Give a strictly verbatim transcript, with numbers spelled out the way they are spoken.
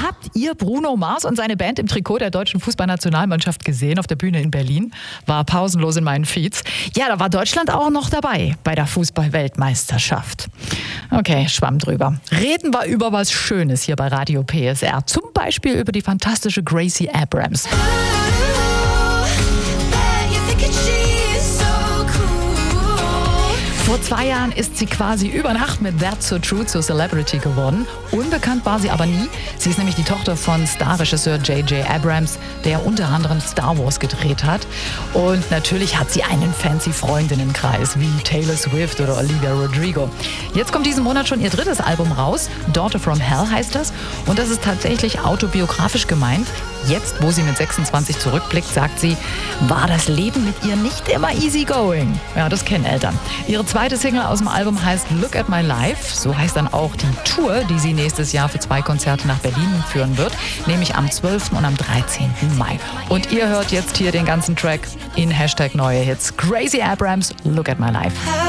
Habt ihr Bruno Mars und seine Band im Trikot der deutschen Fußballnationalmannschaft gesehen auf der Bühne in Berlin? War pausenlos in meinen Feeds. Ja, da war Deutschland auch noch dabei bei der Fußball-Weltmeisterschaft. Okay, Schwamm drüber. Reden wir über was Schönes hier bei Radio P S R. Zum Beispiel über die fantastische Gracie Abrams. Vor zwei Jahren ist sie quasi über Nacht mit That's So True zur Celebrity geworden. Unbekannt war sie aber nie. Sie ist nämlich die Tochter von Starregisseur J J Abrams, der unter anderem Star Wars gedreht hat. Und natürlich hat sie einen fancy Freundinnenkreis wie Taylor Swift oder Olivia Rodrigo. Jetzt kommt diesen Monat schon ihr drittes Album raus. Daughter from Hell heißt das. Und das ist tatsächlich autobiografisch gemeint. Jetzt, wo sie mit sechsundzwanzig zurückblickt, sagt sie, war das Leben mit ihr nicht immer easy going. Ja, das kennen Eltern. Ihre zweite Single aus dem Album heißt Look at My Life. So heißt dann auch die Tour, die sie nächstes Jahr für zwei Konzerte nach Berlin führen wird. Nämlich am zwölften und am dreizehnten Mai. Und ihr hört jetzt hier den ganzen Track in Hashtag Neue Hits. Gracie Abrams, Look at My Life.